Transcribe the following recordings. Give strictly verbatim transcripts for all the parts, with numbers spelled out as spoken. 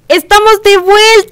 ¡Estamos de vuelta!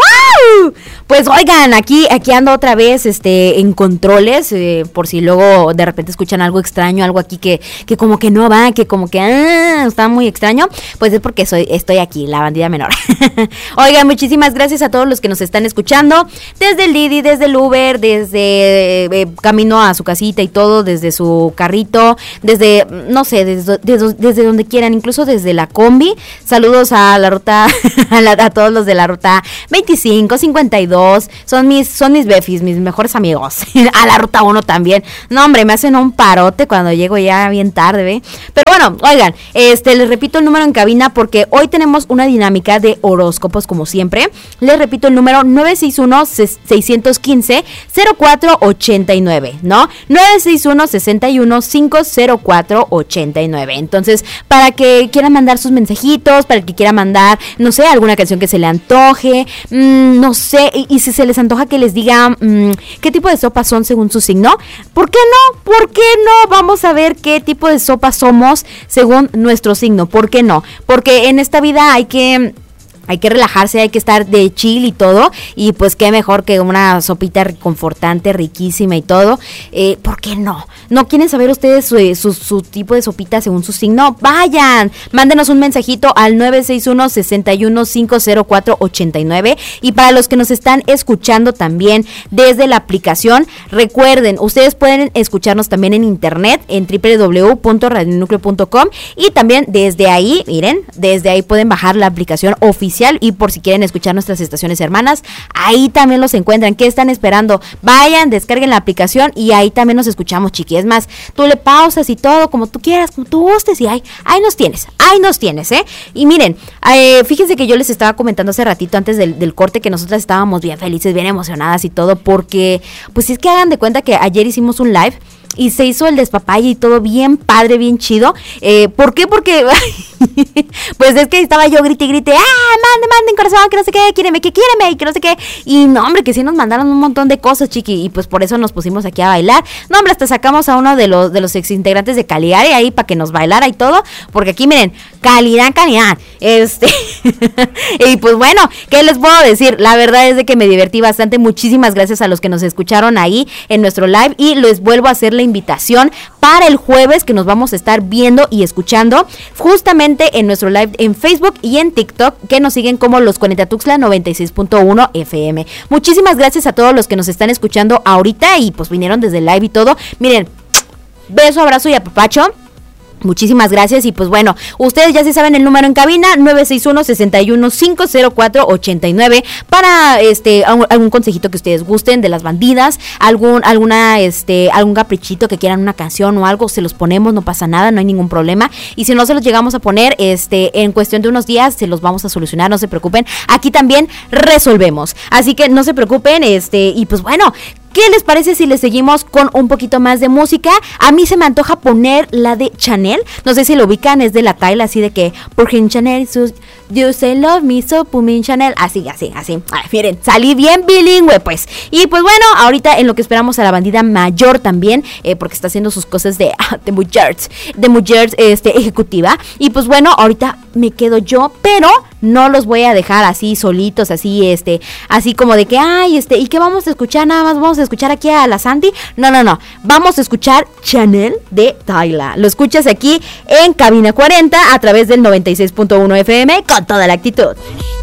¡Wow! Pues oigan, aquí, aquí ando otra vez este, en controles, eh, por si luego de repente escuchan algo extraño, algo aquí que, que como que no va, que como que ah, está muy extraño, pues es porque soy, estoy aquí, la bandida menor. Oigan, muchísimas gracias a todos los que nos están escuchando, desde el Didi, desde el Uber, desde eh, camino a su casita y todo, desde su carrito, desde, no sé, desde, desde, desde donde quieran, incluso desde la combi. Saludos a la ruta, a, la, a todos los de la ruta veinticinco, cincuenta y dos, son mis, son mis befis, mis mejores amigos. A la ruta uno también. No, hombre, me hacen un parote cuando llego ya bien tarde, ¿ve? Pero bueno, oigan, este, les repito el número en cabina porque hoy tenemos una dinámica de horóscopos como siempre. Les repito el número nueve seis uno, seis uno cinco, cero cuatro ocho nueve, ¿no? nueve seis uno, seis uno cinco, cero cuatro ocho nueve. Entonces, para que quieran mandar sus mensajitos, para el que quiera mandar, no sé, alguna canción que se le antoje, mmm, no sé, y, y si se les antoja que les diga mmm, qué tipo de sopas son según su signo, ¿por qué no? ¿Por qué no? Vamos a ver qué tipo de sopa somos según nuestro signo, ¿por qué no? Porque en esta vida hay que... Hay que relajarse, hay que estar de chill y todo, y pues qué mejor que una sopita reconfortante, riquísima y todo, eh, ¿por qué no? ¿No quieren saber ustedes su, su, su tipo de sopita según su signo? Vayan, mándenos un mensajito al nueve seis uno, seis uno cinco, cero cuatro ocho nueve, y para los que nos están escuchando también desde la aplicación, recuerden, ustedes pueden escucharnos también en internet, en doble u doble u doble u punto radio núcleo punto com, y también desde ahí, miren, desde ahí pueden bajar la aplicación oficial. Y por si quieren escuchar nuestras estaciones hermanas, ahí también los encuentran. ¿Qué están esperando? Vayan, descarguen la aplicación y ahí también nos escuchamos, chiqui. Es más, tú le pausas y todo, como tú quieras, como tú gustes, y ahí, ahí nos tienes, ahí nos tienes, ¿eh? Y miren, eh, fíjense que yo les estaba comentando hace ratito, antes del, del corte, que nosotras estábamos bien felices, bien emocionadas y todo, porque, pues es que hagan de cuenta que ayer hicimos un live y se hizo el despapalle y todo bien padre, bien chido. Eh, ¿Por qué? Porque pues es que estaba yo grite y grite, ah, manden, manden corazón, que no sé qué, quíreme, que quíreme, y que no sé qué. Y no, hombre, que sí nos mandaron un montón de cosas, chiqui, y pues por eso nos pusimos aquí a bailar. No, hombre, hasta sacamos a uno de los de los ex integrantes de Caligari ahí para que nos bailara y todo, porque aquí miren, calidad, calidad. Este y pues bueno, ¿qué les puedo decir? La verdad es de que me divertí bastante. Muchísimas gracias a los que nos escucharon ahí en nuestro live, y les vuelvo a hacer la invitación para el jueves, que nos vamos a estar viendo y escuchando justamente en nuestro live en Facebook y en TikTok, que nos siguen como Los cuarenta Tuxtla noventa y seis punto uno F M. Muchísimas gracias a todos los que nos están escuchando ahorita y pues vinieron desde el live y todo. Miren, beso, abrazo y apapacho. Muchísimas gracias, y pues bueno, ustedes ya sí saben el número en cabina, nueve seis uno, seis uno cinco, cero cuatro ocho nueve, para este algún consejito que ustedes gusten de las bandidas, algún alguna este algún caprichito que quieran, una canción o algo, se los ponemos, no pasa nada, no hay ningún problema. Y si no se los llegamos a poner, este en cuestión de unos días se los vamos a solucionar, no se preocupen. Aquí también resolvemos. Así que no se preocupen, este y pues bueno, ¿qué les parece si les seguimos con un poquito más de música? A mí se me antoja poner la de Chanel. No sé si lo ubican, es de la Tyla, así de que porque en Chanel, sus, you say love me, so put me in Chanel. Así, así, así. Ay, miren, salí bien bilingüe, pues. Y pues bueno, ahorita en lo que esperamos a la bandida mayor también, eh, porque está haciendo sus cosas de, de mujeres, de mujeres este, ejecutiva. Y pues bueno, ahorita me quedo yo, pero no los voy a dejar así solitos, así, este, así como de que, ay, este, ¿y qué vamos a escuchar? Nada más vamos a escuchar aquí a la Sandy. No, no, no, vamos a escuchar Chanel de Tyla. Lo escuchas aquí en Cabina cuarenta a través del noventa y seis punto uno F M con toda la actitud.